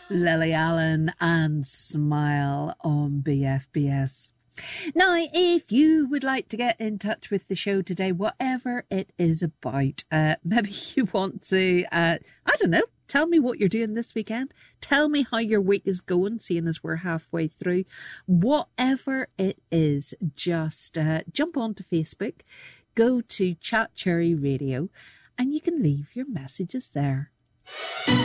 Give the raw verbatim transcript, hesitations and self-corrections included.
Lily Allen and Smile on B F B S. Now, if you would like to get in touch with the show today, whatever it is about, uh, maybe you want to, uh, I don't know, tell me what you're doing this weekend. Tell me how your week is going, seeing as we're halfway through. Whatever it is, just uh, jump onto Facebook, go to Chat Cherry Radio, and you can leave your messages there.